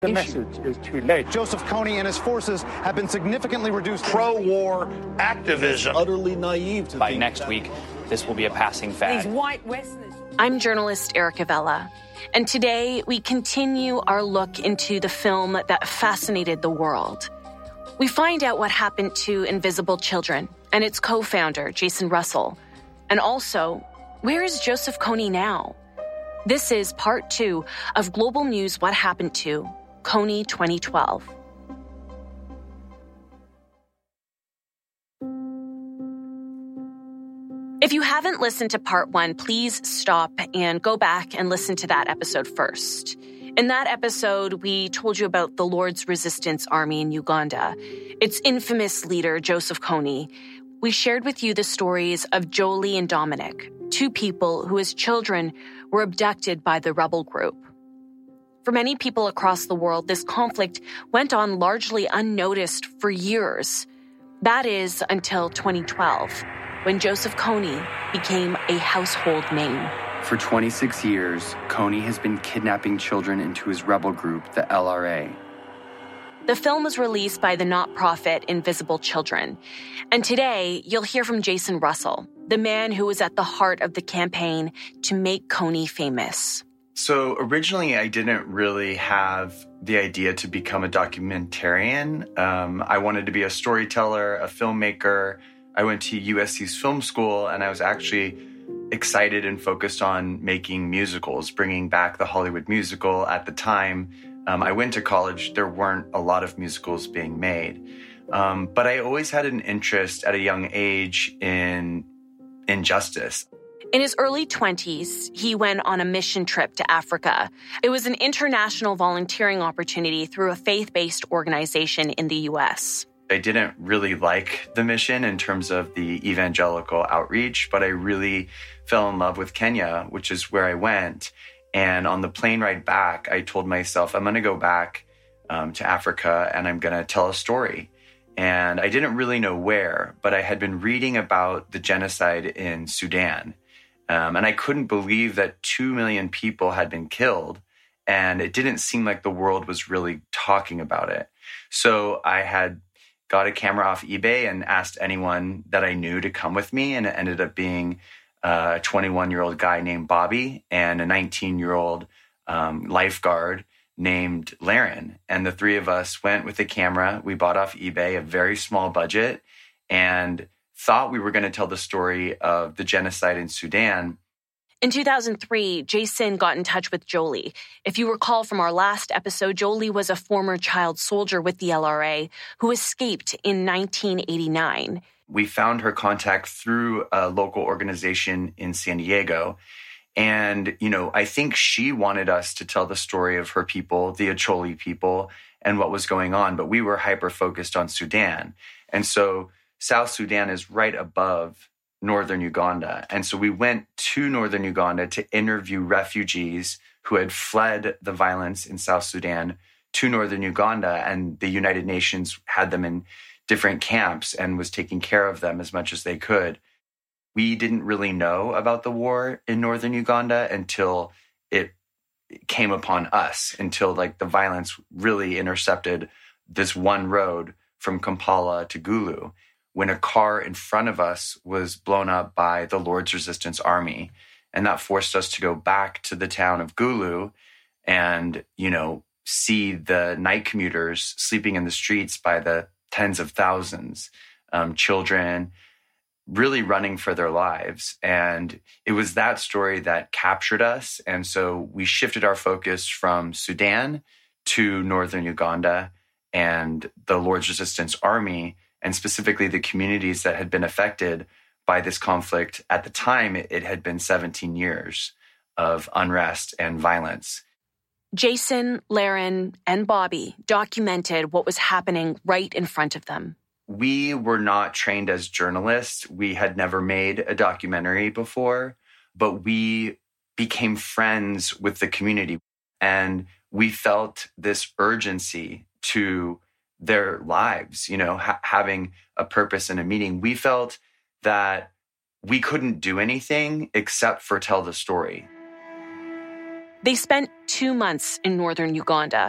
The message is too late. Joseph Kony and his forces have been significantly reduced. Pro-war activism. Utterly naive to By next week, this will be a passing fad. These white Westerners. I'm journalist Erica Vella, and today we continue our look into the film that fascinated the world. We find out what happened to Invisible Children and its co-founder, Jason Russell. And also, where is Joseph Kony now? This is part 2 of Global News What Happened to Kony 2012. If you haven't listened to part 1, please stop and go back and listen to that episode first. In that episode, we told you about the Lord's Resistance Army in Uganda, its infamous leader, Joseph Kony. We shared with you the stories of Jolie and Dominic, 2 people who as children were abducted by the rebel group. For many people across the world, this conflict went on largely unnoticed for years. That is until 2012, when Joseph Kony became a household name. For 26 years, Kony has been kidnapping children into his rebel group, the LRA. The film was released by the not-profit Invisible Children. And today, you'll hear from Jason Russell, the man who was at the heart of the campaign to make Kony famous. So originally, I didn't really have the idea to become a documentarian. I wanted to be a storyteller, a filmmaker. I went to USC's film school, and I was actually excited and focused on making musicals, bringing back the Hollywood musical. At the time I went to college, there weren't a lot of musicals being made. But I always had an interest at a young age in justice. In his early 20s, he went on a mission trip to Africa. It was an international volunteering opportunity through a faith-based organization in the U.S. I didn't really like the mission in terms of the evangelical outreach, but I really fell in love with Kenya, which is where I went. And on the plane ride back, I told myself, I'm going to go back to Africa and I'm going to tell a story. And I didn't really know where, but I had been reading about the genocide in Sudan. And I couldn't believe that 2 million people had been killed. And it didn't seem like the world was really talking about it. So I had got a camera off eBay and asked anyone that I knew to come with me. And it ended up being a 21-year-old guy named Bobby and a 19-year-old lifeguard named Laren. And the 3 of us went with a camera. We bought off eBay, a very small budget, and thought we were going to tell the story of the genocide in Sudan. In 2003, Jason got in touch with Jolie. If you recall from our last episode, Jolie was a former child soldier with the LRA who escaped in 1989. We found her contact through a local organization in San Diego. And, I think she wanted us to tell the story of her people, the Acholi people, and what was going on. But we were hyper-focused on Sudan. And so South Sudan is right above northern Uganda. And so we went to northern Uganda to interview refugees who had fled the violence in South Sudan to northern Uganda. And the United Nations had them in different camps and was taking care of them as much as they could. We didn't really know about the war in northern Uganda until it came upon us, until the violence really intercepted this one road from Kampala to Gulu, when a car in front of us was blown up by the Lord's Resistance Army. And that forced us to go back to the town of Gulu and, see the night commuters sleeping in the streets by the tens of thousands, children really running for their lives. And it was that story that captured us. And so we shifted our focus from Sudan to northern Uganda and the Lord's Resistance Army, and specifically the communities that had been affected by this conflict. At the time, it had been 17 years of unrest and violence. Jason, Laren, and Bobby documented what was happening right in front of them. We were not trained as journalists. We had never made a documentary before, but we became friends with the community. And we felt this urgency to their lives, having a purpose and a meaning. We felt that we couldn't do anything except for tell the story. They spent 2 months in northern Uganda.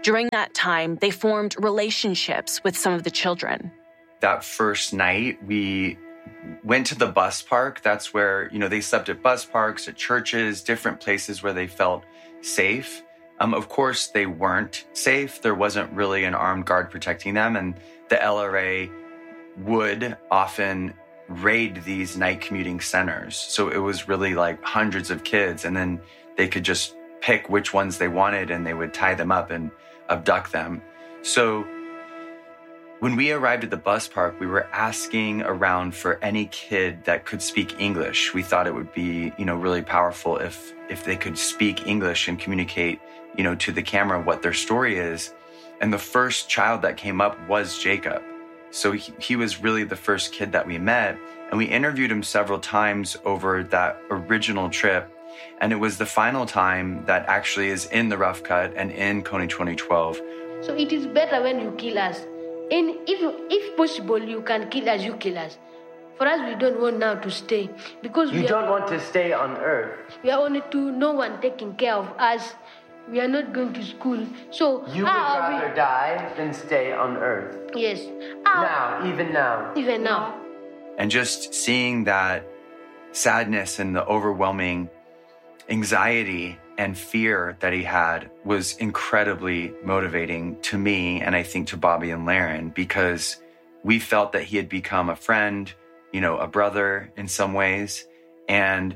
During that time, they formed relationships with some of the children. That first night, we went to the bus park. That's where, they slept at bus parks, at churches, different places where they felt safe. Of course, they weren't safe. There wasn't really an armed guard protecting them. And the LRA would often raid these night commuting centers. So it was really like hundreds of kids. And then they could just pick which ones they wanted and they would tie them up and abduct them. So when we arrived at the bus park, we were asking around for any kid that could speak English. We thought it would be, really powerful if they could speak English and communicate, to the camera what their story is. And the first child that came up was Jacob. So he was really the first kid that we met. And we interviewed him several times over that original trip. And it was the final time that actually is in the Rough Cut and in Kony 2012. So it is better when you kill us. And if possible, you can kill us, you kill us. For us, we don't want now to stay. Because you don't want to stay on Earth. We are only two, no one taking care of us. We are not going to school. So you would rather die than stay on Earth. Yes. Even now. Even now. And just seeing that sadness and the overwhelming anxiety and fear that he had was incredibly motivating to me, and I think to Bobby and Laren, because we felt that he had become a friend, a brother in some ways. And,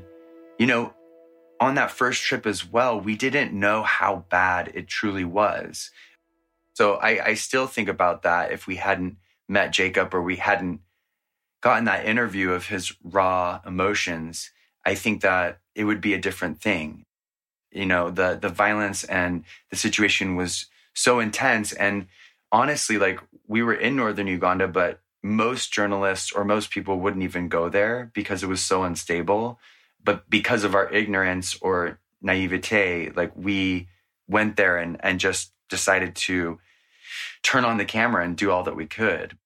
on that first trip as well, we didn't know how bad it truly was. So I still think about that. If we hadn't met Jacob or we hadn't gotten that interview of his raw emotions, I think that it would be a different thing. The violence and the situation was so intense. And honestly, we were in northern Uganda, but most journalists or most people wouldn't even go there because it was so unstable. But because of our ignorance or naivete, we went there and just decided to turn on the camera and do all that we could.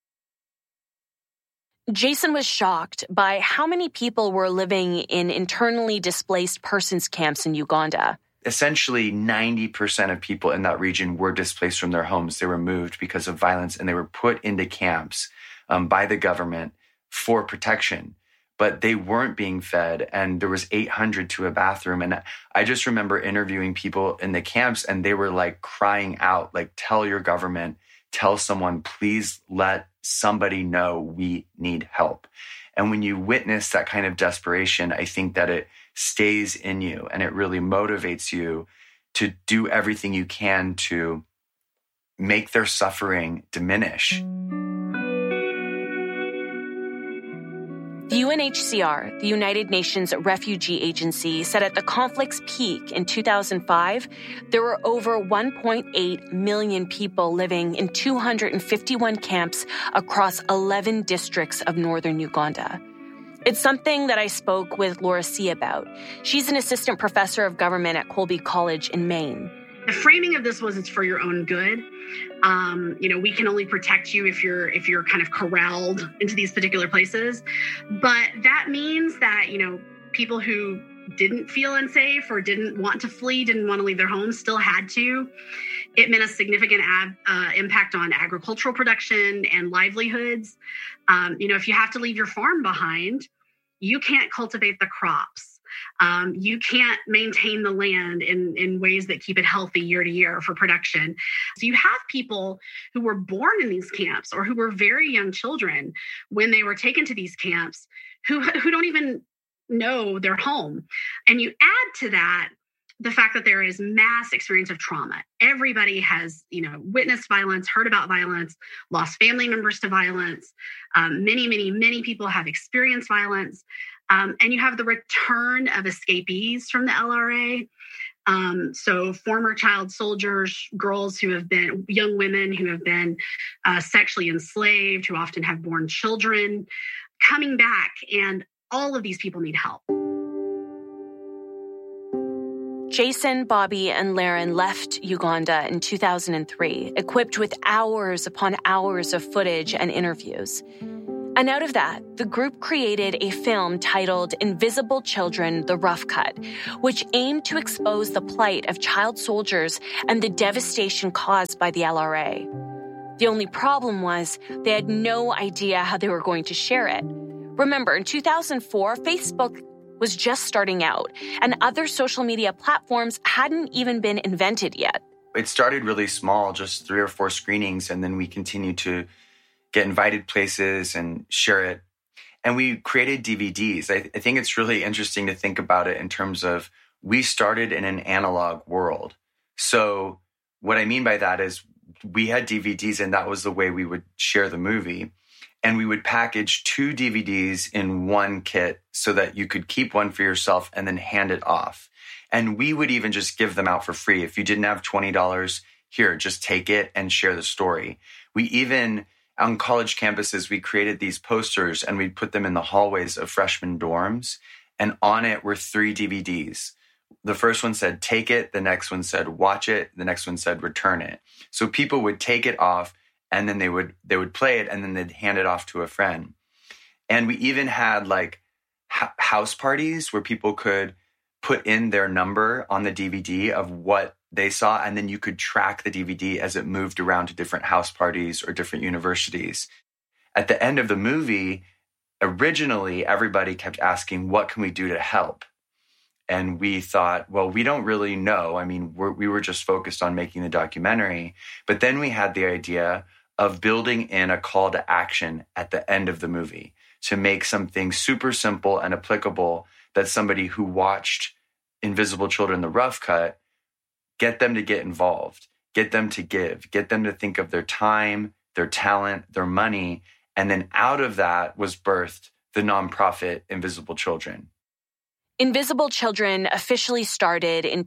Jason was shocked by how many people were living in internally displaced persons camps in Uganda. Essentially, 90% of people in that region were displaced from their homes. They were moved because of violence, and they were put into camps by the government for protection. But they weren't being fed, and there was 800 to a bathroom. And I just remember interviewing people in the camps, and they were crying out, tell your government, tell someone, please let somebody know we need help. And when you witness that kind of desperation, I think that it stays in you and it really motivates you to do everything you can to make their suffering diminish. The UNHCR, the United Nations Refugee Agency, said at the conflict's peak in 2005, there were over 1.8 million people living in 251 camps across 11 districts of northern Uganda. It's something that I spoke with Laura C. about. She's an assistant professor of government at Colby College in Maine. The framing of this was it's for your own good. We can only protect you if you're kind of corralled into these particular places. But that means that, people who didn't feel unsafe or didn't want to flee, didn't want to leave their homes, still had to. It meant a significant impact on agricultural production and livelihoods. If you have to leave your farm behind, you can't cultivate the crops. You can't maintain the land in ways that keep it healthy year to year for production. So you have people who were born in these camps or who were very young children when they were taken to these camps who don't even know their home. And you add to that the fact that there is mass experience of trauma. Everybody has, witnessed violence, heard about violence, lost family members to violence. Many people have experienced violence. And you have the return of escapees from the LRA. So former child soldiers, girls who have been, young women who have been sexually enslaved, who often have born children, coming back. And all of these people need help. Jason, Bobby, and Laren left Uganda in 2003, equipped with hours upon hours of footage and interviews. And out of that, the group created a film titled Invisible Children, The Rough Cut, which aimed to expose the plight of child soldiers and the devastation caused by the LRA. The only problem was they had no idea how they were going to share it. Remember, in 2004, Facebook was just starting out, and other social media platforms hadn't even been invented yet. It started really small, just 3 or 4 screenings, and then we continued to get invited places and share it. And we created DVDs. I think it's really interesting to think about it in terms of we started in an analog world. So what I mean by that is we had DVDs, and that was the way we would share the movie. And we would package 2 DVDs in one kit so that you could keep one for yourself and then hand it off. And we would even just give them out for free. If you didn't have $20, here, just take it and share the story. We even, on college campuses, we created these posters and we'd put them in the hallways of freshman dorms. And on it were 3 DVDs. The first one said, take it. The next one said, watch it. The next one said, return it. So people would take it off and then they would play it and then they'd hand it off to a friend. And we even had like house parties where people could put in their number on the DVD of what they saw, and then you could track the DVD as it moved around to different house parties or different universities. At the end of the movie, originally, everybody kept asking, what can we do to help? And we thought, well, we don't really know. I mean, we were just focused on making the documentary. But then we had the idea of building in a call to action at the end of the movie to make something super simple and applicable that somebody who watched Invisible Children, The Rough Cut, get them to get involved, get them to give, get them to think of their time, their talent, their money. And then out of that was birthed the nonprofit Invisible Children. Invisible Children officially started in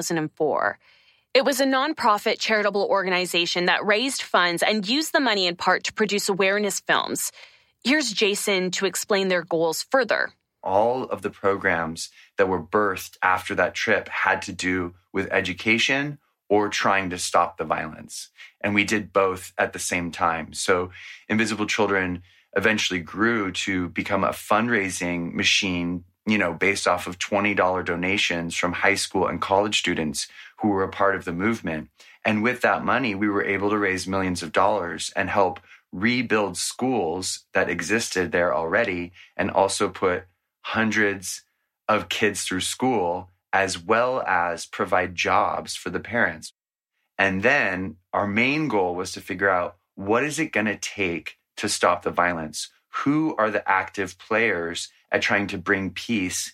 2004. It was a nonprofit charitable organization that raised funds and used the money in part to produce awareness films. Here's Jason to explain their goals further. All of the programs that were birthed after that trip had to do with education or trying to stop the violence. And we did both at the same time. So Invisible Children eventually grew to become a fundraising machine, based off of $20 donations from high school and college students who were a part of the movement. And with that money, we were able to raise millions of dollars and help rebuild schools that existed there already, and also put hundreds of kids through school, as well as provide jobs for the parents. And then our main goal was to figure out, what is it going to take to stop the violence? Who are the active players at trying to bring peace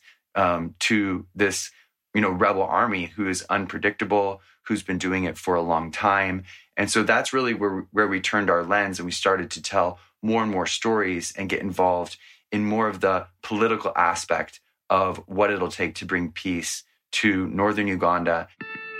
to this, rebel army who is unpredictable, who's been doing it for a long time? And so that's really where we turned our lens, and we started to tell more and more stories and get involved in more of the political aspect of what it'll take to bring peace to northern Uganda.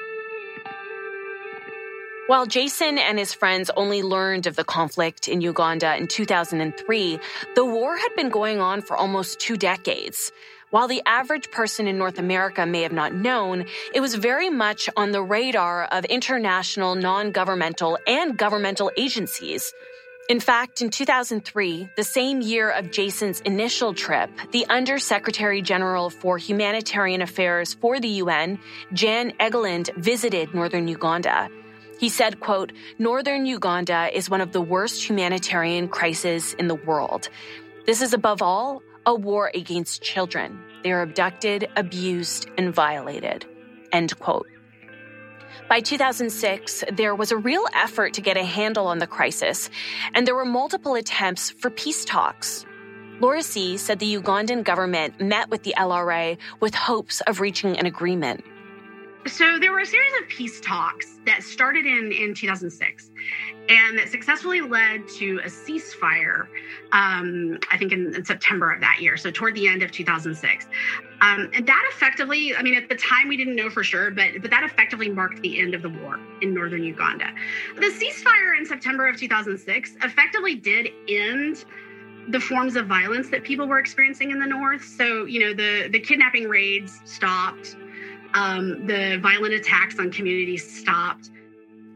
While Jason and his friends only learned of the conflict in Uganda in 2003, the war had been going on for almost 2 decades. While the average person in North America may have not known, it was very much on the radar of international, non-governmental, and governmental agencies. In fact, in 2003, the same year of Jason's initial trip, the Undersecretary General for Humanitarian Affairs for the UN, Jan Egeland, visited northern Uganda. He said, quote, "Northern Uganda is one of the worst humanitarian crises in the world. This is above all a war against children. They are abducted, abused, and violated." End quote. By 2006, there was a real effort to get a handle on the crisis, and there were multiple attempts for peace talks. Laura C. said the Ugandan government met with the LRA with hopes of reaching an agreement. So there were a series of peace talks that started in 2006 and that successfully led to a ceasefire, I think in September of that year, so toward the end of 2006. And that effectively, at the time we didn't know for sure, but that effectively marked the end of the war in northern Uganda. The ceasefire in September of 2006 effectively did end the forms of violence that people were experiencing in the north. So, the kidnapping raids stopped. The violent attacks on communities stopped.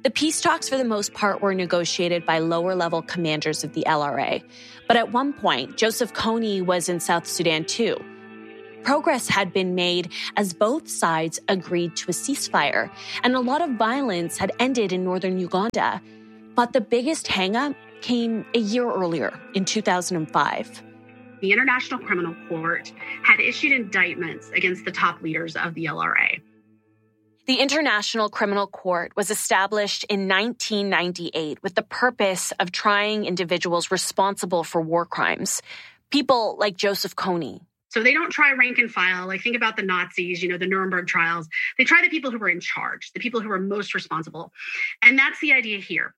The peace talks, for the most part, were negotiated by lower-level commanders of the LRA. But at one point, Joseph Kony was in South Sudan, too. Progress had been made as both sides agreed to a ceasefire, and a lot of violence had ended in northern Uganda. But the biggest hang-up came a year earlier, in 2005. The International Criminal Court had issued indictments against the top leaders of the LRA. The International Criminal Court was established in 1998 with the purpose of trying individuals responsible for war crimes, people like Joseph Kony. So they don't try rank and file. Like, think about the Nazis, the Nuremberg trials. They try the people who were in charge, the people who were most responsible. And that's the idea here.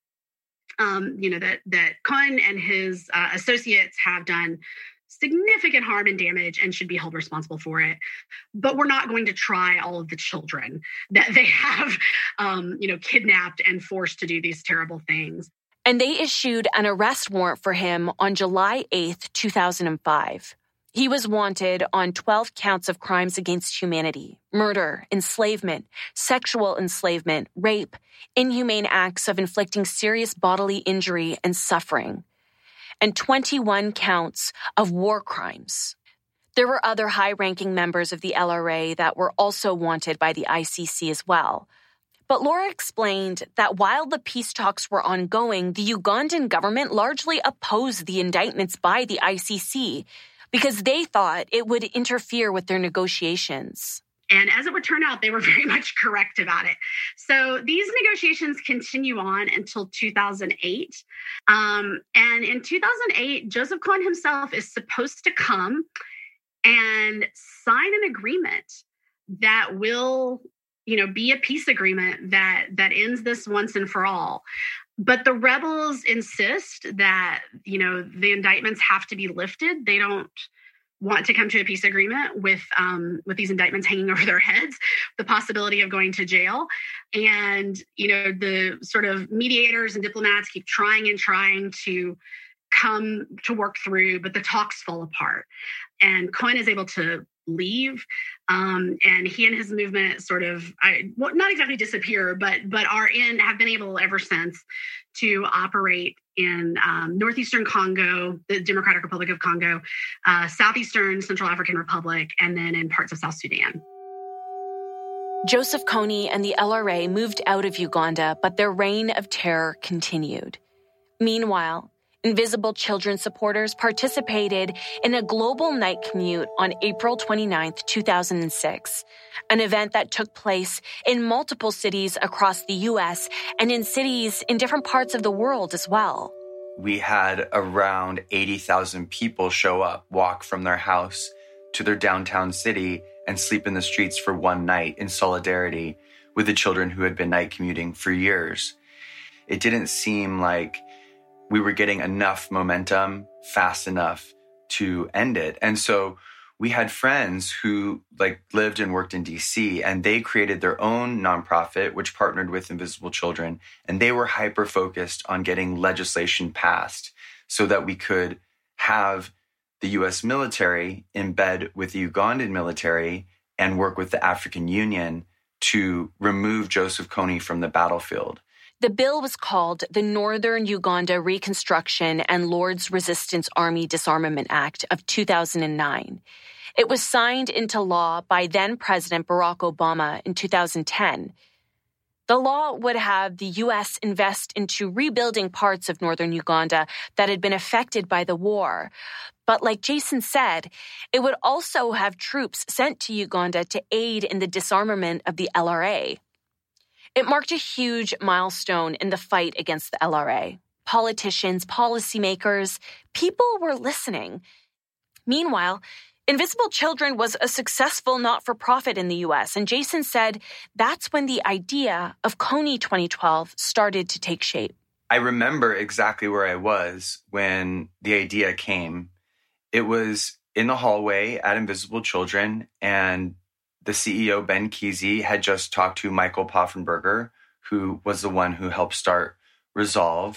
That Cohen and his associates have done significant harm and damage and should be held responsible for it. But we're not going to try all of the children that they have, kidnapped and forced to do these terrible things. And they issued an arrest warrant for him on July 8th, 2005. He was wanted on 12 counts of crimes against humanity: murder, enslavement, sexual enslavement, rape, inhumane acts of inflicting serious bodily injury and suffering, and 21 counts of war crimes. There were other high-ranking members of the LRA that were also wanted by the ICC as well. But Laura explained that while the peace talks were ongoing, the Ugandan government largely opposed the indictments by the ICC because they thought it would interfere with their negotiations. And as it would turn out, they were very much correct about it. So these negotiations continue on until 2008. And in 2008, Joseph Kony himself is supposed to come and sign an agreement that will, be a peace agreement that ends this once and for all. But the rebels insist that, the indictments have to be lifted. They don't want to come to a peace agreement with these indictments hanging over their heads, the possibility of going to jail. And, the sort of mediators and diplomats keep trying to come to work through, but the talks fall apart. And Cohen is able to leave, and he and his movement sort of, not exactly disappear, but have been able ever since to operate in northeastern Congo, the Democratic Republic of Congo, southeastern Central African Republic, and then in parts of South Sudan. Joseph Kony and the LRA moved out of Uganda, but their reign of terror continued. Meanwhile, Invisible Children supporters participated in a global night commute on April 29, 2006, an event that took place in multiple cities across the U.S. and in cities in different parts of the world as well. We had around 80,000 people show up, walk from their house to their downtown city and sleep in the streets for one night in solidarity with the children who had been night commuting for years. It didn't seem like we were getting enough momentum fast enough to end it. And so we had friends who lived and worked in DC, and they created their own nonprofit, which partnered with Invisible Children. And they were hyper-focused on getting legislation passed so that we could have the U.S. military in bed with the Ugandan military and work with the African Union to remove Joseph Kony from the battlefield. The bill was called the Northern Uganda Reconstruction and Lord's Resistance Army Disarmament Act of 2009. It was signed into law by then-President Barack Obama in 2010. The law would have the U.S. invest into rebuilding parts of northern Uganda that had been affected by the war. But like Jason said, it would also have troops sent to Uganda to aid in the disarmament of the LRA. It marked a huge milestone in the fight against the LRA. Politicians, policymakers, people were listening. Meanwhile, Invisible Children was a successful not-for-profit in the U.S., and Jason said that's when the idea of Kony 2012 started to take shape. I remember exactly where I was when the idea came. It was in the hallway at Invisible Children, and the CEO, Ben Kesey, had just talked to Michael Poffenberger, who was the one who helped start Resolve.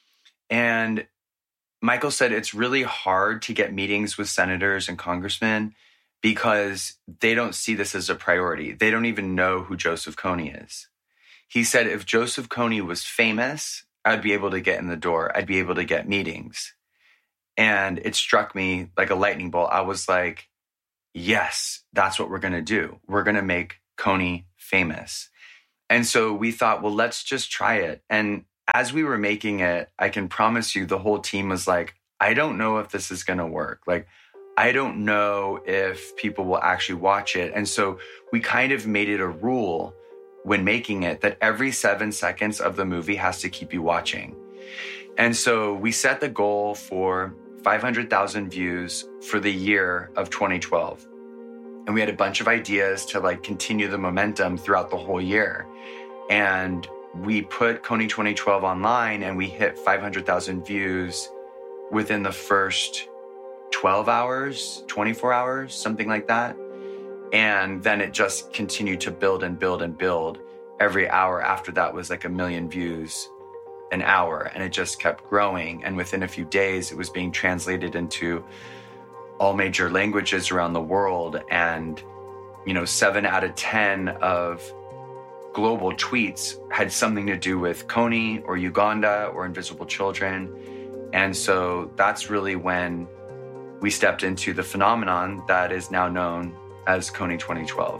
And Michael said it's really hard to get meetings with senators and congressmen because they don't see this as a priority. They don't even know who Joseph Kony is. he said, if Joseph Kony was famous, I'd be able to get in the door. I'd be able to get meetings. And it struck me like a lightning bolt. I was like, yes, that's what we're going to do. We're going to make Kony famous. And so we thought, well, let's just try it. And as we were making it, I can promise you the whole team was like, I don't know if this is going to work. Like, I don't know if people will actually watch it. And so we kind of made it a rule when making it that every 7 seconds of the movie has to keep you watching. And so we set the goal for 500,000 views for the year of 2012. And we had a bunch of ideas to like continue the momentum throughout the whole year. And we put Kony 2012 online and we hit 500,000 views within the first 12 hours, 24 hours, something like that. And then it just continued to build and build and build. Every hour after that was like 1 million views an hour. And it just kept growing. And within a few days, it was being translated into all major languages around the world. And, 7 out of 10 of global tweets had something to do with Kony or Uganda or Invisible Children. And so that's really when we stepped into the phenomenon that is now known as Kony 2012.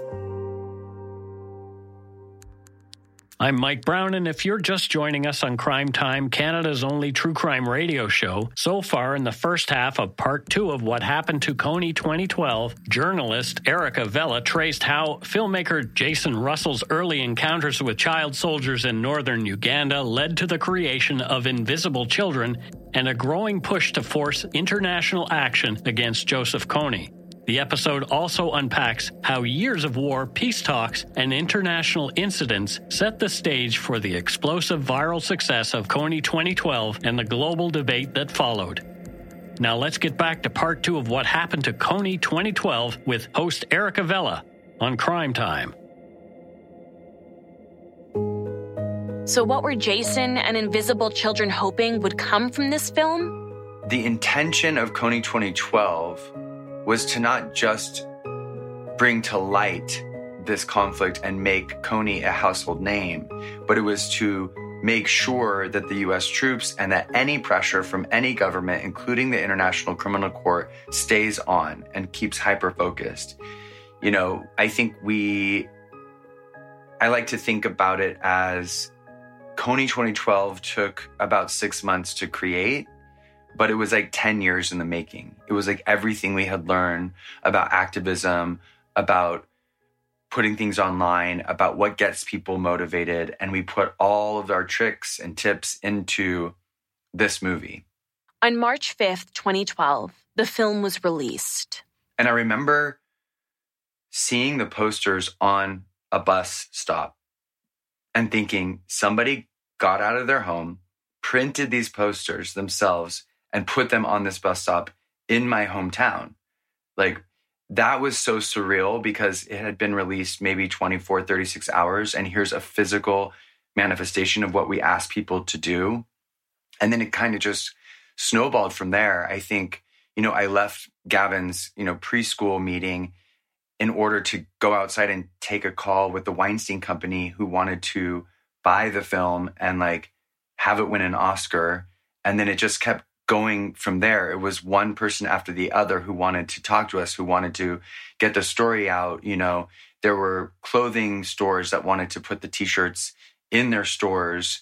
I'm Mike Brown, and if you're just joining us on Crime Time, Canada's only true crime radio show, so far in the first half of part 2 of What Happened to Kony 2012, journalist Erica Vela traced how filmmaker Jason Russell's early encounters with child soldiers in northern Uganda led to the creation of Invisible Children and a growing push to force international action against Joseph Kony. The episode also unpacks how years of war, peace talks, and international incidents set the stage for the explosive viral success of Kony 2012 and the global debate that followed. Now let's get back to part 2 of What Happened to Kony 2012 with host Erica Vela on Crime Time. So what were Jason and Invisible Children hoping would come from this film? The intention of Kony 2012 was to not just bring to light this conflict and make Kony a household name, but it was to make sure that the U.S. troops and that any pressure from any government, including the International Criminal Court, stays on and keeps hyper-focused. I think I like to think about it as Kony 2012 took about 6 months to create, but it was like 10 years in the making. It was like everything we had learned about activism, about putting things online, about what gets people motivated. And we put all of our tricks and tips into this movie. On March 5th, 2012, the film was released. And I remember seeing the posters on a bus stop and thinking somebody got out of their home, printed these posters themselves, and put them on this bus stop in my hometown. Like, that was so surreal because it had been released maybe 24, 36 hours, and here's a physical manifestation of what we asked people to do. And then it kind of just snowballed from there. I think, I left Gavin's, preschool meeting in order to go outside and take a call with the Weinstein Company, who wanted to buy the film and have it win an Oscar. And then it just kept going from there. It was one person after the other who wanted to talk to us, who wanted to get the story out. There were clothing stores that wanted to put the T-shirts in their stores.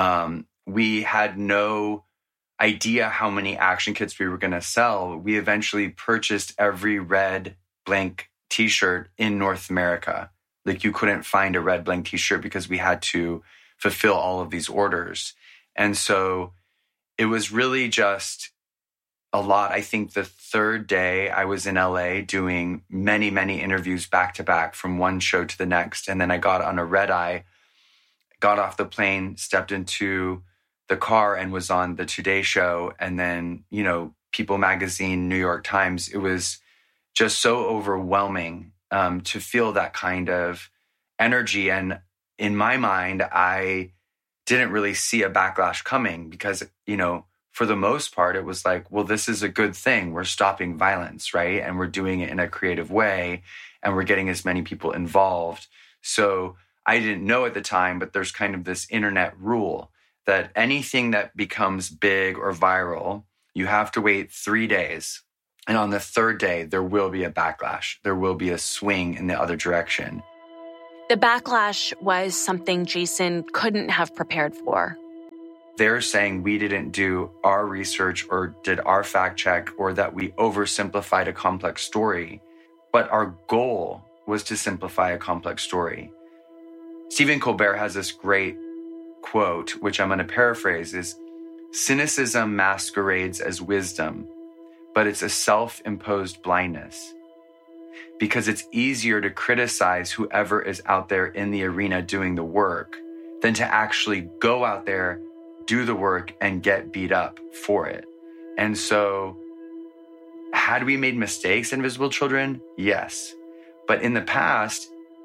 We had no idea how many action kits we were going to sell. We eventually purchased every red blank T-shirt in North America. You couldn't find a red blank T-shirt because we had to fulfill all of these orders. And so it was really just a lot. I think the third day I was in LA doing many, many interviews back to back from one show to the next. And then I got on a red eye, got off the plane, stepped into the car and was on the Today Show. And then, People Magazine, New York Times. It was just so overwhelming to feel that kind of energy. And in my mind, I didn't really see a backlash coming because, for the most part, it was like, well, this is a good thing. We're stopping violence, right? And we're doing it in a creative way and we're getting as many people involved. So I didn't know at the time, but there's kind of this internet rule that anything that becomes big or viral, you have to wait 3 days. And on the 3rd day, there will be a backlash. There will be a swing in the other direction. The backlash was something Jason couldn't have prepared for. They're saying we didn't do our research or did our fact check or that we oversimplified a complex story. But our goal was to simplify a complex story. Stephen Colbert has this great quote, which I'm going to paraphrase, is, "Cynicism masquerades as wisdom, but it's a self-imposed blindness. Because it's easier to criticize whoever is out there in the arena doing the work than to actually go out there, do the work, and get beat up for it." And so, had we made mistakes, Invisible Children? Yes. But in the past,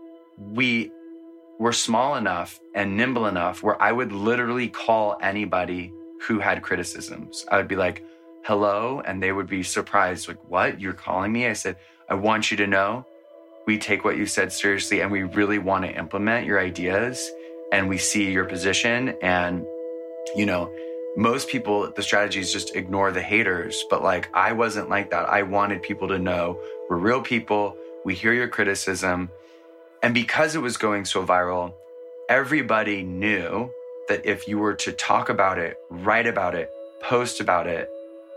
we were small enough and nimble enough where I would literally call anybody who had criticisms. I would be like, "Hello," and they would be surprised, like, "What? You're calling me?" I said, "I want you to know we take what you said seriously and we really want to implement your ideas and we see your position." And, you know, most people, the strategy is just ignore the haters. But like, I wasn't like that. I wanted people to know we're real people. We hear your criticism. And because it was going so viral, everybody knew that if you were to talk about it, write about it, post about it,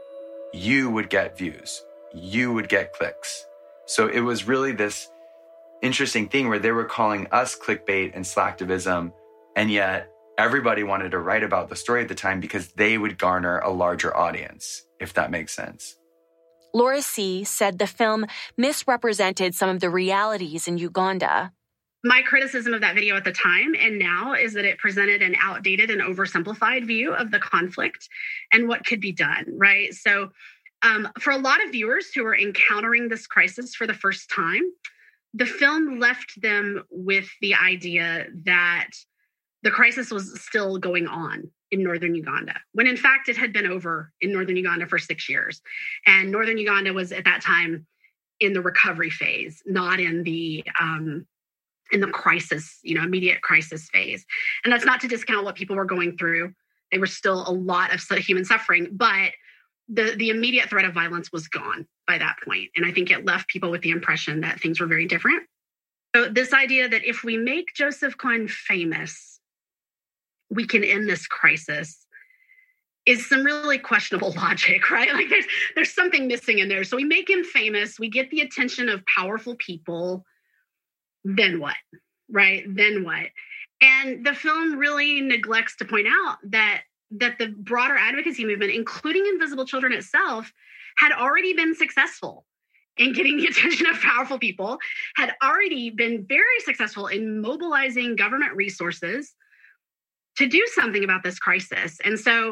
you would get views, you would get clicks. So it was really this interesting thing where they were calling us clickbait and slacktivism, and yet everybody wanted to write about the story at the time because they would garner a larger audience, if that makes sense. Laura C. said the film misrepresented some of the realities in Uganda. My criticism of that video at the time and now is that it presented an outdated and oversimplified view of the conflict and what could be done, right? So for a lot of viewers who are encountering this crisis for the first time, the film left them with the idea that the crisis was still going on in northern Uganda, when in fact it had been over in northern Uganda for 6 years. And northern Uganda was at that time in the recovery phase, not in the crisis, immediate crisis phase. And that's not to discount what people were going through. There was still a lot of human suffering, but the immediate threat of violence was gone by that point. And I think it left people with the impression that things were very different. So this idea that if we make Joseph Kony famous, we can end this crisis is some really questionable logic, right? Like there's something missing in there. So we make him famous, we get the attention of powerful people, then what, right? Then what? And the film really neglects to point out that the broader advocacy movement, including Invisible Children itself, had already been successful in getting the attention of powerful people, had already been very successful in mobilizing government resources to do something about this crisis. And so,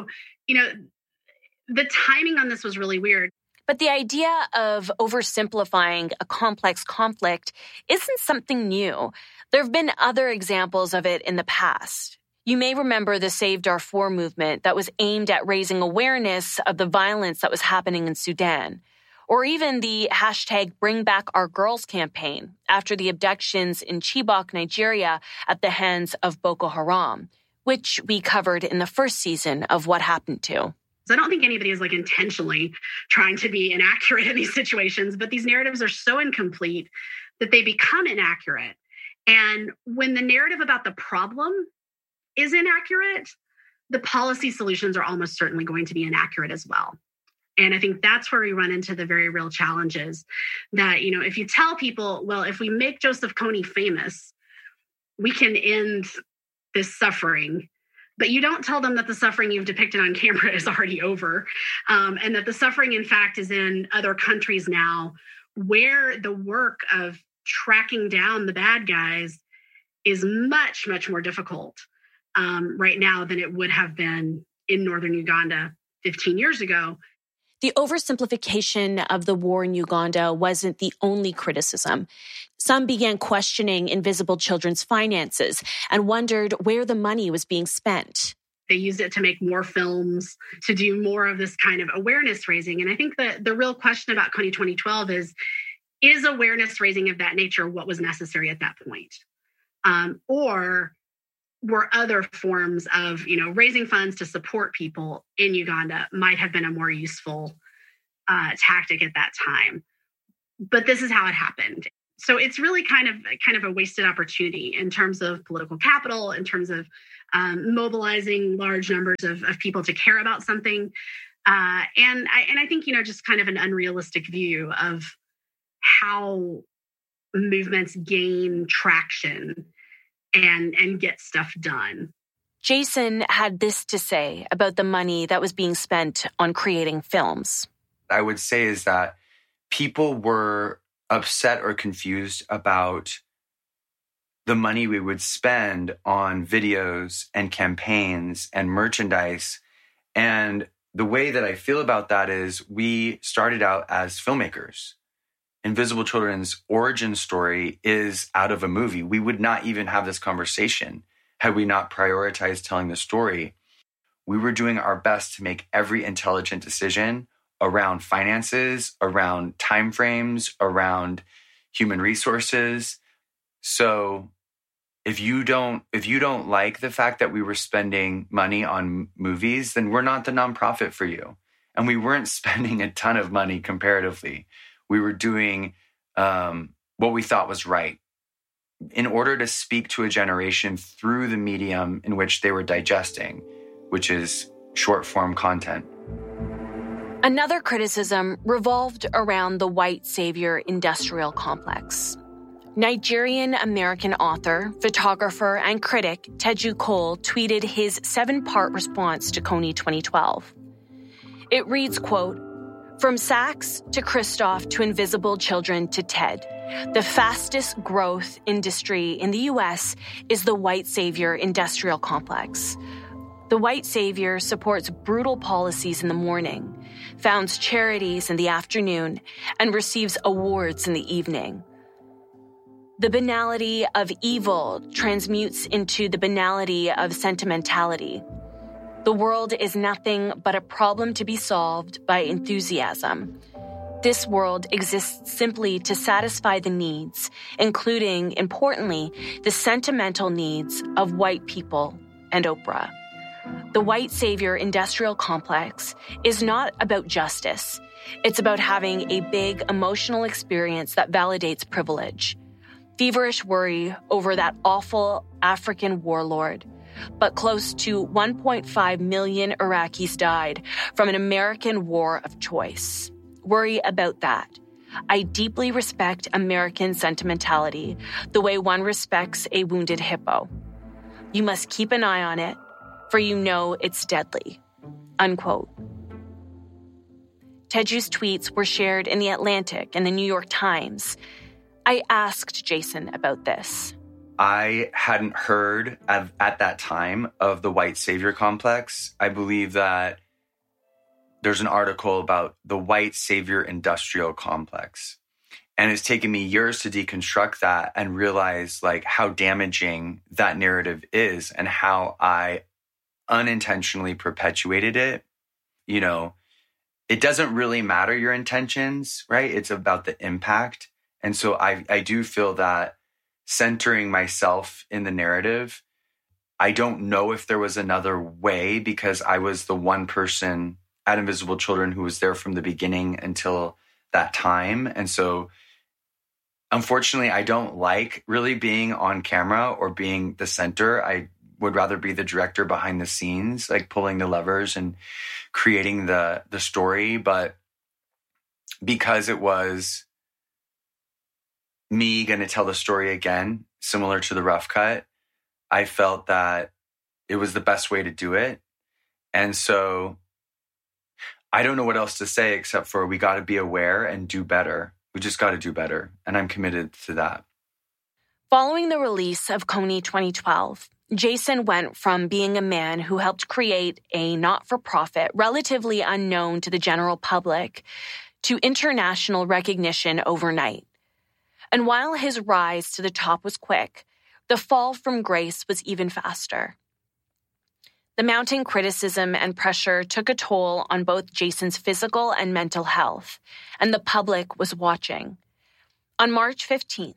the timing on this was really weird. But the idea of oversimplifying a complex conflict isn't something new. There have been other examples of it in the past. You may remember the Save Darfur movement that was aimed at raising awareness of the violence that was happening in Sudan. Or even the #BringBackOurGirls campaign after the abductions in Chibok, Nigeria at the hands of Boko Haram, which we covered in the first season of What Happened To. So I don't think anybody is intentionally trying to be inaccurate in these situations, but these narratives are so incomplete that they become inaccurate. And when the narrative about the problem is inaccurate, the policy solutions are almost certainly going to be inaccurate as well. And I think that's where we run into the very real challenges that, if you tell people, well, if we make Joseph Kony famous, we can end this suffering, but you don't tell them that the suffering you've depicted on camera is already over, and that the suffering, in fact, is in other countries now where the work of tracking down the bad guys is much, much more difficult right now than it would have been in northern Uganda 15 years ago. The oversimplification of the war in Uganda wasn't the only criticism. Some began questioning Invisible Children's finances and wondered where the money was being spent. They used it to make more films, to do more of this kind of awareness raising. And I think that the real question about Kony 2012 is awareness raising of that nature what was necessary at that point? or were other forms of, raising funds to support people in Uganda might have been a more useful tactic at that time. But this is how it happened. So it's really kind of a wasted opportunity in terms of political capital, in terms of mobilizing large numbers of people to care about something. And I think, just kind of an unrealistic view of how movements gain traction and get stuff done. Jason had this to say about the money that was being spent on creating films. I would say is that people were upset or confused about the money we would spend on videos and campaigns and merchandise. And the way that I feel about that is we started out as filmmakers. Invisible Children's origin story is out of a movie. We would not even have this conversation had we not prioritized telling the story. We were doing our best to make every intelligent decision around finances, around timeframes, around human resources. So if you don't like the fact that we were spending money on movies, then we're not the nonprofit for you. And we weren't spending a ton of money comparatively. We were doing what we thought was right in order to speak to a generation through the medium in which they were digesting, which is short form content. Another criticism revolved around the white savior industrial complex. Nigerian-American author, photographer, and critic Teju Cole tweeted his 7-part response to Kony 2012. It reads, quote, "From Saks to Christoph to Invisible Children to TED, the fastest growth industry in the U.S. is the white savior industrial complex. The white savior supports brutal policies in the morning, founds charities in the afternoon, and receives awards in the evening. The banality of evil transmutes into the banality of sentimentality. The world is nothing but a problem to be solved by enthusiasm. This world exists simply to satisfy the needs, including, importantly, the sentimental needs of white people and Oprah. The white savior industrial complex is not about justice. It's about having a big emotional experience that validates privilege. Feverish worry over that awful African warlord. But close to 1.5 million Iraqis died from an American war of choice. Worry about that. I deeply respect American sentimentality, the way one respects a wounded hippo. You must keep an eye on it, for you know it's deadly." Unquote. Teju's tweets were shared in The Atlantic and The New York Times. I asked Jason about this. I hadn't heard at that time of the white savior complex. I believe that there's an article about the white savior industrial complex. And it's taken me years to deconstruct that and realize how damaging that narrative is and how I unintentionally perpetuated it. It doesn't really matter your intentions, right? It's about the impact. And so I do feel that centering myself in the narrative, I don't know if there was another way because I was the one person at Invisible Children who was there from the beginning until that time. And so, unfortunately, I don't like really being on camera or being the center. I would rather be the director behind the scenes, pulling the levers and creating the story. But because it was me going to tell the story again, similar to the rough cut, I felt that it was the best way to do it. And so I don't know what else to say except for we got to be aware and do better. We just got to do better. And I'm committed to that. Following the release of Kony 2012, Jason went from being a man who helped create a not-for-profit, relatively unknown to the general public, to international recognition overnight. And while his rise to the top was quick, the fall from grace was even faster. The mounting criticism and pressure took a toll on both Jason's physical and mental health, and the public was watching. On March 15th,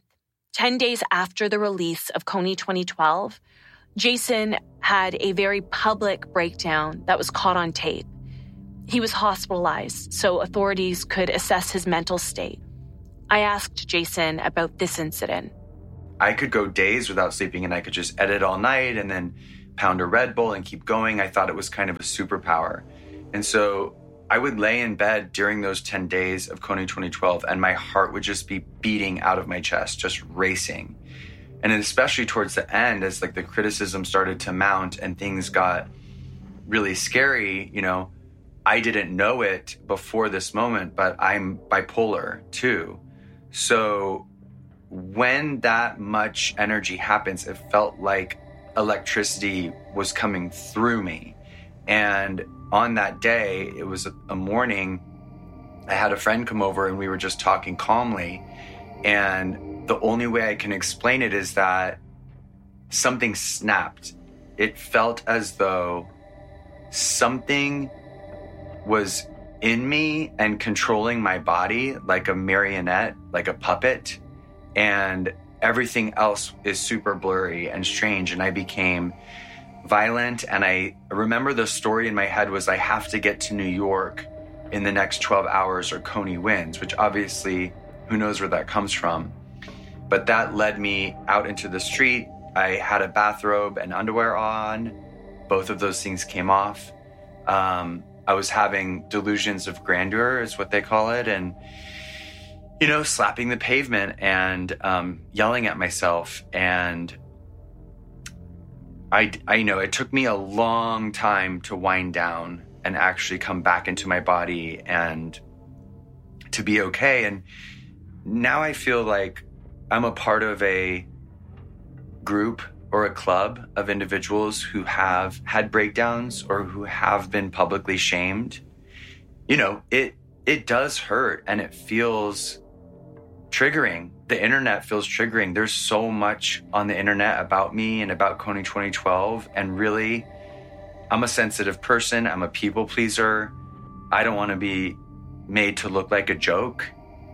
10 days after the release of Kony 2012, Jason had a very public breakdown that was caught on tape. He was hospitalized so authorities could assess his mental state. I asked Jason about this incident. I could go days without sleeping and I could just edit all night and then pound a Red Bull and keep going. I thought it was kind of a superpower. And so I would lay in bed during those 10 days of Kony 2012 and my heart would just be beating out of my chest, just racing. And especially towards the end, as like the criticism started to mount and things got really scary, you know, I didn't know it before this moment, but I'm bipolar too. So when that much energy happens, it felt like electricity was coming through me. And on that day, it was a morning, I had a friend come over and we were just talking calmly. And the only way I can explain it is that something snapped. It felt as though something was in me and controlling my body like a marionette, like a puppet. And everything else is super blurry and strange. And I became violent. And I remember the story in my head was I have to get to New York in the next 12 hours or Kony wins, which obviously who knows where that comes from. But that led me out into the street. I had a bathrobe and underwear on. Both of those things came off. I was having delusions of grandeur is what they call it. And, you know, slapping the pavement and yelling at myself. And I know it took me a long time to wind down and actually come back into my body and to be okay. And now I feel like I'm a part of a group or a club of individuals who have had breakdowns or who have been publicly shamed. You know, it does hurt and it feels triggering. The internet feels triggering. There's so much on the internet about me and about Kony 2012. And really, I'm a sensitive person. I'm a people pleaser. I don't want to be made to look like a joke.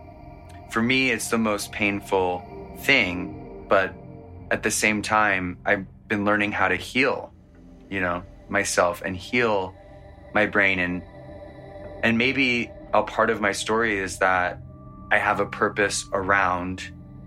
For me, it's the most painful thing, but at the same time, I've been learning how to heal, you know, myself and heal my brain. And maybe a part of my story is that I have a purpose around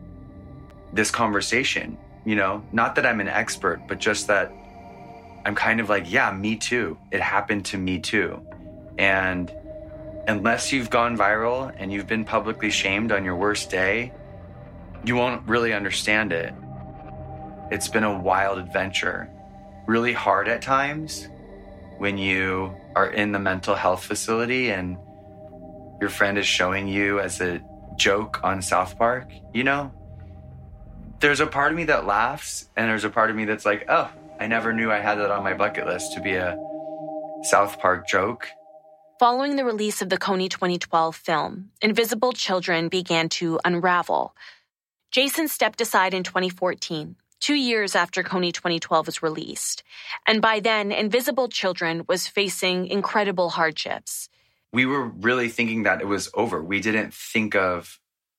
this conversation, you know, not that I'm an expert, but just that I'm kind of like, yeah, me too. It happened to me too. And unless you've gone viral and you've been publicly shamed on your worst day, you won't really understand it. It's been a wild adventure, really hard at times when you are in the mental health facility and your friend is showing you as a joke on South Park, you know? There's a part of me that laughs and there's a part of me that's like, oh, I never knew I had that on my bucket list to be a South Park joke. Following the release of the Kony 2012 film, Invisible Children began to unravel. Jason stepped aside in 2014, 2 years after Kony 2012 was released. And by then, Invisible Children was facing incredible hardships. We were really thinking that it was over. We didn't think of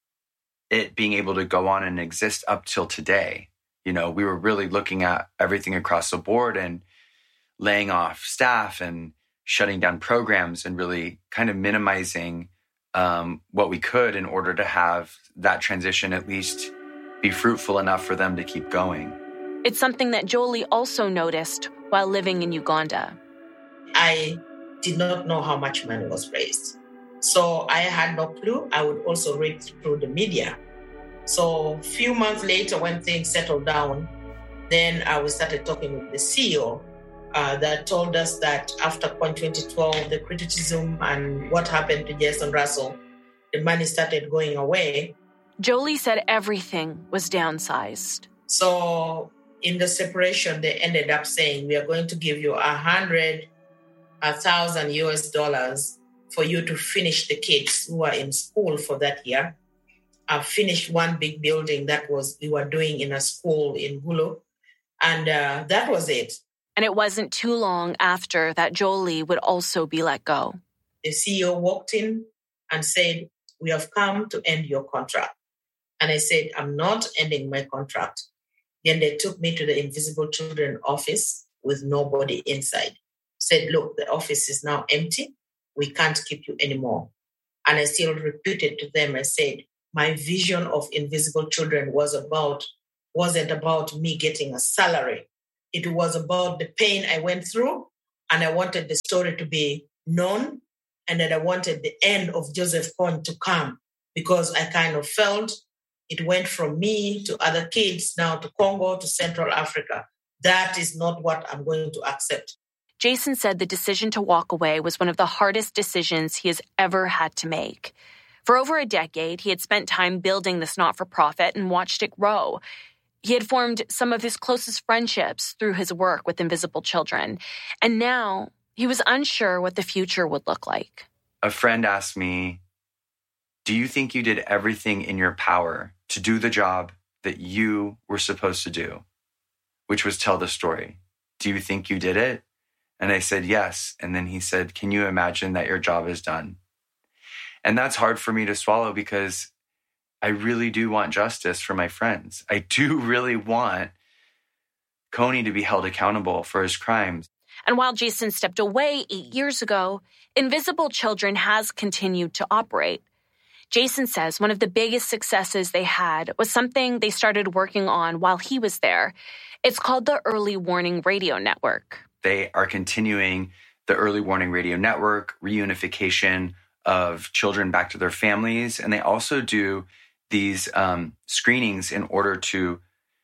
it being able to go on and exist up till today. You know, we were really looking at everything across the board and laying off staff and shutting down programs and really kind of minimizing what we could in order to have that transition at least be fruitful enough for them to keep going. It's something that Jolie also noticed while living in Uganda. I did not know how much money was raised. So I had no clue. I would also read through the media. So a few months later, when things settled down, then we started talking with the CEO that told us that after Kony 2012, the criticism and what happened to Jason Russell, the money started going away. Jolie said everything was downsized. So in the separation, they ended up saying, we are going to give you $100,000 for you to finish the kids who are in school for that year. I finished one big building we were doing in a school in Gulu. And that was it. And it wasn't too long after that Jolie would also be let go. The CEO walked in and said, we have come to end your contract. And I said, I'm not ending my contract. Then they took me to the Invisible Children office with nobody inside. Said, look, the office is now empty. We can't keep you anymore. And I still repeated to them, I said, my vision of Invisible Children wasn't about me getting a salary. It was about the pain I went through, and I wanted the story to be known, and that I wanted the end of Joseph Kony to come, because I kind of felt it went from me to other kids, now to Congo, to Central Africa. That is not what I'm going to accept. Jason said the decision to walk away was one of the hardest decisions he has ever had to make. For over a decade, he had spent time building this not-for-profit and watched it grow. He had formed some of his closest friendships through his work with Invisible Children, and now he was unsure what the future would look like. A friend asked me, do you think you did everything in your power to do the job that you were supposed to do, which was tell the story? Do you think you did it? And I said, yes. And then he said, can you imagine that your job is done? And that's hard for me to swallow, because I really do want justice for my friends. I do really want Kony to be held accountable for his crimes. And while Jason stepped away 8 years ago, Invisible Children has continued to operate. Jason says one of the biggest successes they had was something they started working on while he was there. It's called the Early Warning Radio Network. They are continuing the Early Warning Radio Network, reunification of children back to their families. And they also do these screenings in order to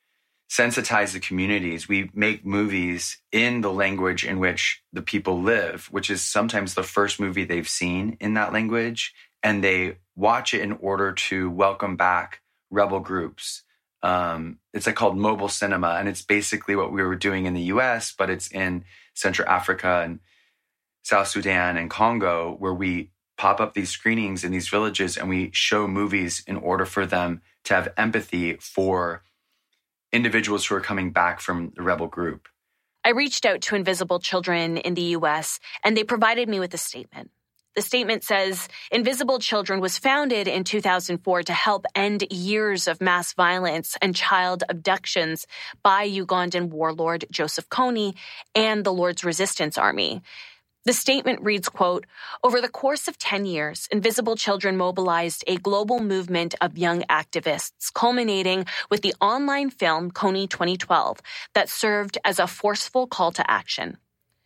sensitize the communities. We make movies in the language in which the people live, which is sometimes the first movie they've seen in that language. And they watch it in order to welcome back rebel groups. It's called mobile cinema, and it's basically what we were doing in the US, but it's in Central Africa and South Sudan and Congo, where we pop up these screenings in these villages and we show movies in order for them to have empathy for individuals who are coming back from the rebel group. I reached out to Invisible Children in the US, and they provided me with a statement. The statement says, Invisible Children was founded in 2004 to help end years of mass violence and child abductions by Ugandan warlord Joseph Kony and the Lord's Resistance Army. The statement reads, quote, over the course of 10 years, Invisible Children mobilized a global movement of young activists, culminating with the online film Kony 2012 that served as a forceful call to action.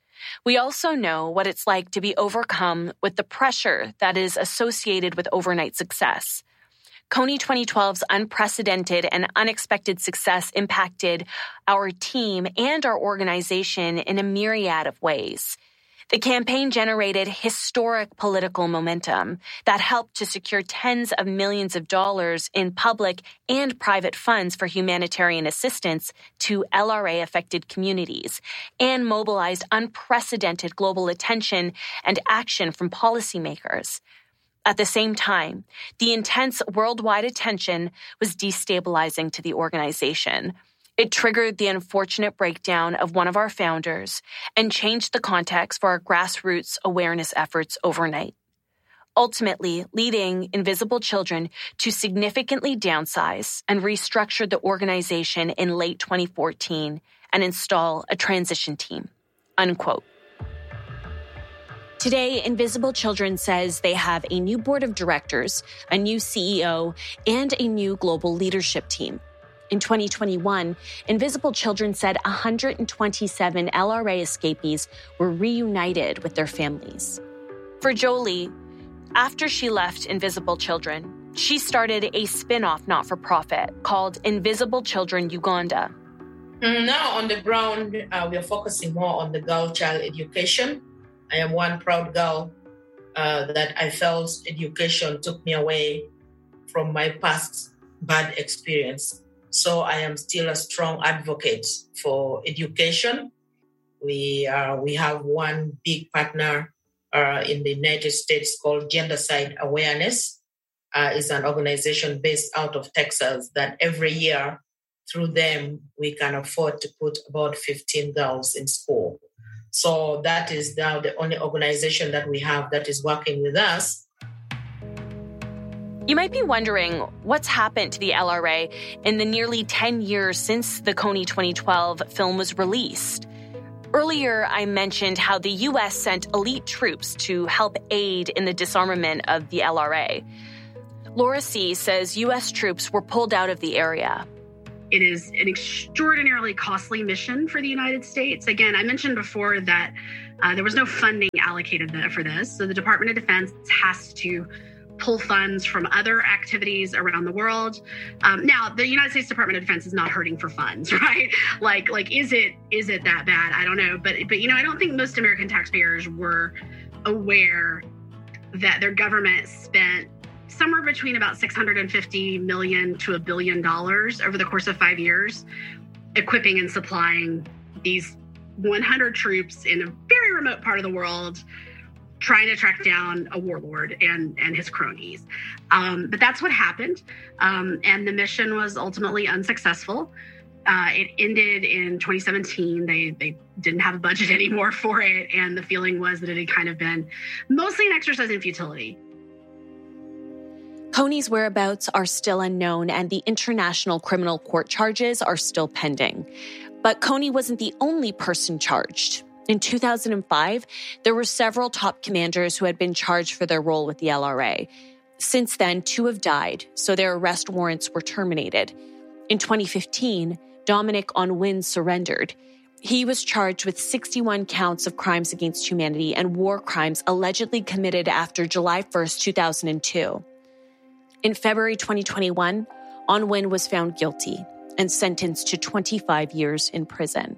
We also know what it's like to be overcome with the pressure that is associated with overnight success. Kony 2012's unprecedented and unexpected success impacted our team and our organization in a myriad of ways. The campaign generated historic political momentum that helped to secure tens of millions of dollars in public and private funds for humanitarian assistance to LRA-affected communities and mobilized unprecedented global attention and action from policymakers. At the same time, the intense worldwide attention was destabilizing to the organization. It triggered the unfortunate breakdown of one of our founders and changed the context for our grassroots awareness efforts overnight, ultimately leading Invisible Children to significantly downsize and restructure the organization in late 2014 and install a transition team, unquote. Today, Invisible Children says they have a new board of directors, a new CEO, and a new global leadership team. In 2021, Invisible Children said 127 LRA escapees were reunited with their families. For Jolie, after she left Invisible Children, she started a spin-off not-for-profit called Invisible Children Uganda. Now on the ground, we are focusing more on the girl-child education. I am one proud girl that I felt education took me away from my past bad experience. So I am still a strong advocate for education. We have one big partner in the United States called Gendercide Awareness. It's an organization based out of Texas that every year through them, we can afford to put about 15 girls in school. So that is now the only organization that we have that is working with us. You might be wondering what's happened to the LRA in the nearly 10 years since the Kony 2012 film was released. Earlier, I mentioned how the U.S. sent elite troops to help aid in the disarmament of the LRA. Laura C. says U.S. troops were pulled out of the area. It is an extraordinarily costly mission for the United States. Again, I mentioned before that there was no funding allocated for this. So the Department of Defense has to pull funds from other activities around the world. Now, the United States Department of Defense is not hurting for funds, right? Like, is it that bad? I don't know. But I don't think most American taxpayers were aware that their government spent somewhere between about $650 million to $1 billion over the course of 5 years, equipping and supplying these 100 troops in a very remote part of the world, trying to track down a warlord and his cronies. But that's what happened. And the mission was ultimately unsuccessful. It ended in 2017. They didn't have a budget anymore for it. And the feeling was that it had kind of been mostly an exercise in futility. Kony's whereabouts are still unknown, and the International Criminal Court charges are still pending. But Kony wasn't the only person charged. In 2005, there were several top commanders who had been charged for their role with the LRA. Since then, 2 have died, so their arrest warrants were terminated. In 2015, Dominic Onwin surrendered. He was charged with 61 counts of crimes against humanity and war crimes allegedly committed after July 1st, 2002. In February 2021, Onwin was found guilty and sentenced to 25 years in prison.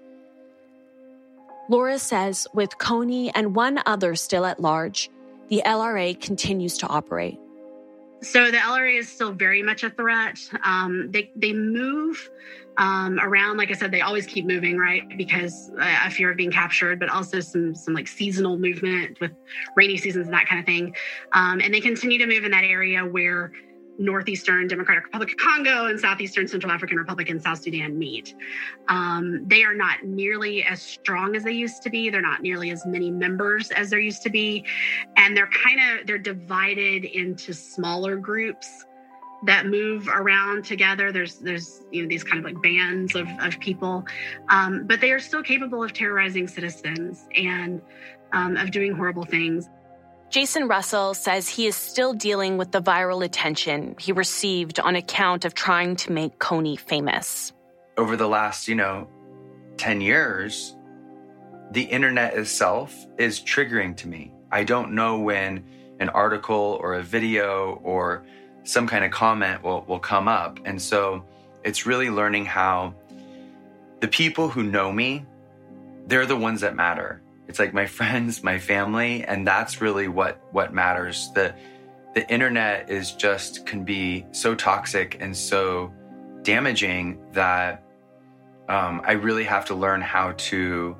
Laura says with Kony and 1 other still at large, the LRA continues to operate. So the LRA is still very much a threat. They move around. Like I said, they always keep moving, right? Because a fear of being captured, but also some like seasonal movement with rainy seasons and that kind of thing. And they continue to move in that area where Northeastern Democratic Republic of Congo and Southeastern Central African Republic and South Sudan meet. They are not nearly as strong as they used to be. They're not nearly as many members as there used to be. And they're divided into smaller groups that move around together. There's these kind of like bands of people. But they are still capable of terrorizing citizens and of doing horrible things. Jason Russell says he is still dealing with the viral attention he received on account of trying to make Kony famous. Over the last, 10 years, the internet itself is triggering to me. I don't know when an article or a video or some kind of comment will come up. And so it's really learning how the people who know me, they're the ones that matter. It's like my friends, my family, and that's really what matters. The internet can be so toxic and so damaging that I really have to learn how to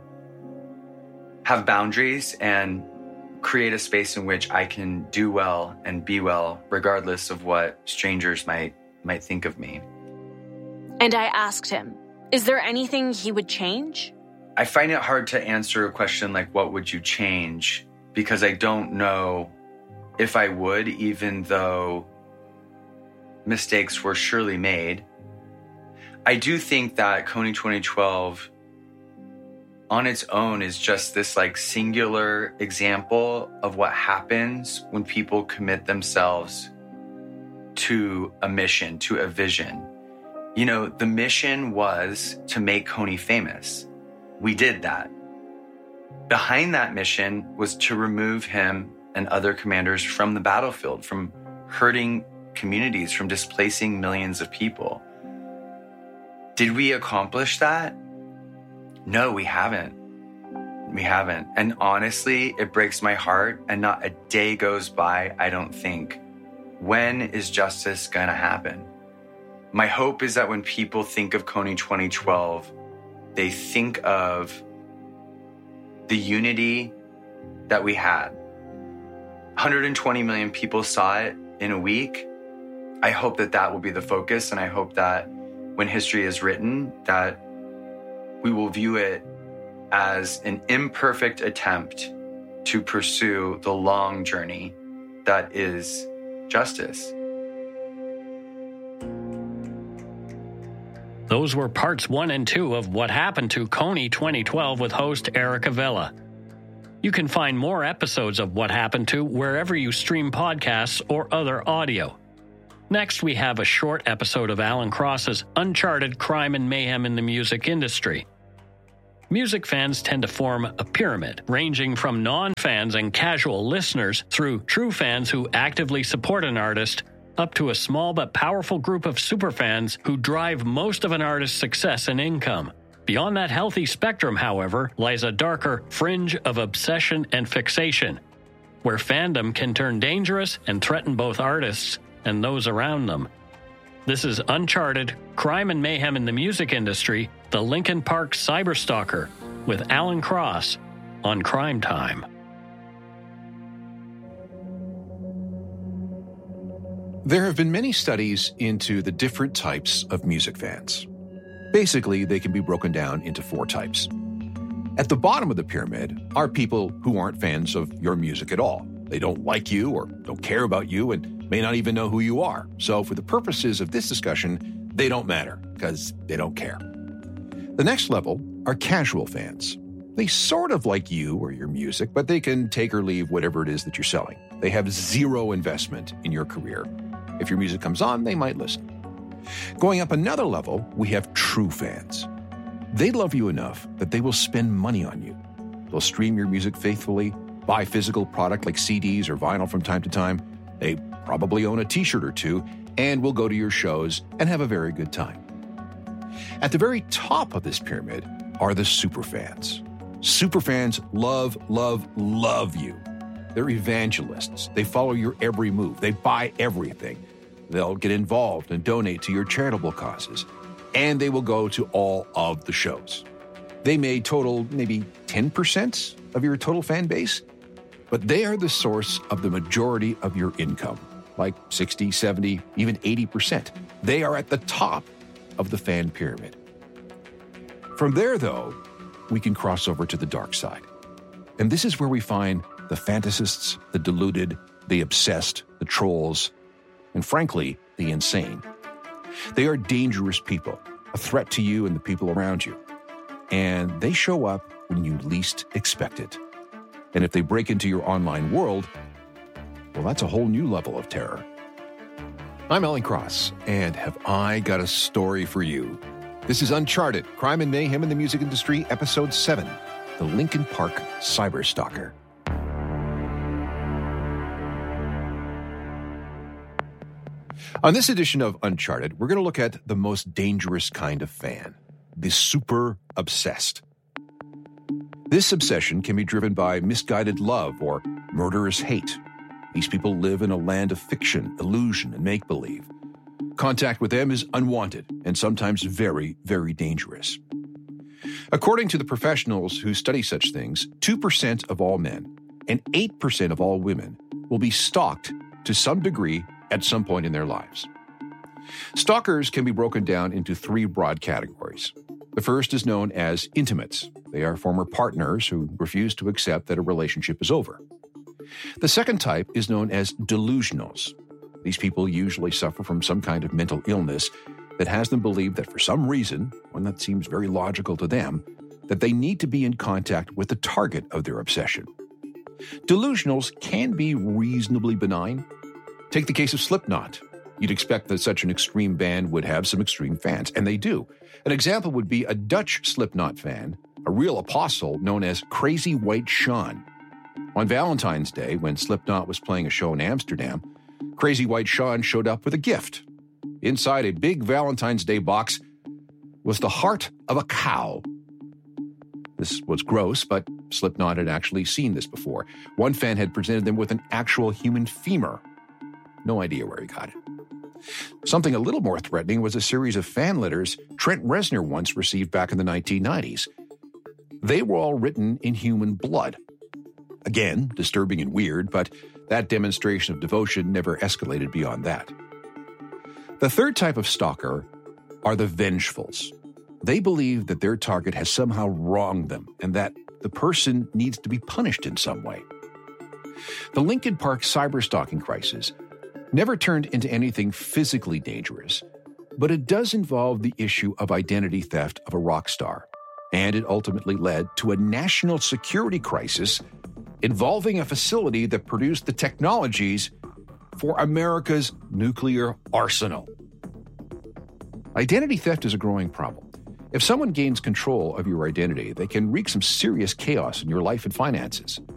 have boundaries and create a space in which I can do well and be well, regardless of what strangers might think of me. And I asked him, is there anything he would change? I find it hard to answer a question like, what would you change? Because I don't know if I would, even though mistakes were surely made. I do think that Kony 2012 on its own is just this like singular example of what happens when people commit themselves to a mission, to a vision. The mission was to make Kony famous. We did that. Behind that mission was to remove him and other commanders from the battlefield, from hurting communities, from displacing millions of people. Did we accomplish that? No, we haven't. We haven't. And honestly, it breaks my heart, and not a day goes by, I don't think, when is justice gonna happen? My hope is that when people think of Kony 2012, they think of the unity that we had. 120 million people saw it in a week. I hope that will be the focus, and I hope that when history is written, that we will view it as an imperfect attempt to pursue the long journey that is justice. Those were parts 1 and 2 of What Happened to Kony 2012 with host Erica Villa. You can find more episodes of What Happened to wherever you stream podcasts or other audio. Next, we have a short episode of Alan Cross's Uncharted Crime and Mayhem in the Music Industry. Music fans tend to form a pyramid, ranging from non-fans and casual listeners through true fans who actively support an artist, up to a small but powerful group of superfans who drive most of an artist's success and income. Beyond that healthy spectrum, however, lies a darker fringe of obsession and fixation, where fandom can turn dangerous and threaten both artists and those around them. This is Uncharted, Crime and Mayhem in the Music Industry, the Linkin Park Cyberstalker, with Alan Cross on Crime Time. There have been many studies into the different types of music fans. Basically, they can be broken down into 4 types. At the bottom of the pyramid are people who aren't fans of your music at all. They don't like you or don't care about you and may not even know who you are. So for the purposes of this discussion, they don't matter because they don't care. The next level are casual fans. They sort of like you or your music, but they can take or leave whatever it is that you're selling. They have zero investment in your career. If your music comes on, they might listen. Going up another level, we have true fans. They love you enough that they will spend money on you. They'll stream your music faithfully, buy physical product like CDs or vinyl from time to time. They probably own a t-shirt or two and will go to your shows and have a very good time. At the very top of this pyramid are the superfans. Superfans love you. They're evangelists. They follow your every move. They buy everything. They'll get involved and donate to your charitable causes. And they will go to all of the shows. They may total maybe 10% of your total fan base, but they are the source of the majority of your income, like 60, 70, even 80%. They are at the top of the fan pyramid. From there, though, we can cross over to the dark side. And this is where we find the fantasists, the deluded, the obsessed, the trolls, and frankly, the insane. They are dangerous people, a threat to you and the people around you. And they show up when you least expect it. And if they break into your online world, well, that's a whole new level of terror. I'm Alan Cross, and have I got a story for you. This is Uncharted, Crime and Mayhem in the Music Industry, Episode 7, The Linkin Park Cyberstalker. On this edition of Uncharted, we're going to look at the most dangerous kind of fan, the super obsessed. This obsession can be driven by misguided love or murderous hate. These people live in a land of fiction, illusion, and make-believe. Contact with them is unwanted and sometimes very, very dangerous. According to the professionals who study such things, 2% of all men and 8% of all women will be stalked to some degree at some point in their lives. Stalkers can be broken down into 3 broad categories. The first is known as intimates. They are former partners who refuse to accept that a relationship is over. The second type is known as delusionals. These people usually suffer from some kind of mental illness that has them believe that for some reason, one that seems very logical to them, that they need to be in contact with the target of their obsession. Delusionals can be reasonably benign. Take the case of Slipknot. You'd expect that such an extreme band would have some extreme fans, and they do. An example would be a Dutch Slipknot fan, a real apostle known as Crazy White Sean. On Valentine's Day, when Slipknot was playing a show in Amsterdam, Crazy White Sean showed up with a gift. Inside a big Valentine's Day box was the heart of a cow. This was gross, but Slipknot had actually seen this before. One fan had presented them with an actual human femur. No idea where he got it. Something a little more threatening was a series of fan letters Trent Reznor once received back in the 1990s. They were all written in human blood. Again, disturbing and weird, but that demonstration of devotion never escalated beyond that. The third type of stalker are the vengefuls. They believe that their target has somehow wronged them and that the person needs to be punished in some way. The Linkin Park cyberstalking crisis never turned into anything physically dangerous, But it does involve the issue of identity theft of a rock star. And it ultimately led to a national security crisis involving a facility that produced the technologies for America's nuclear arsenal. Identity theft is a growing problem. If someone gains control of your identity, they can wreak some serious chaos in your life and finances.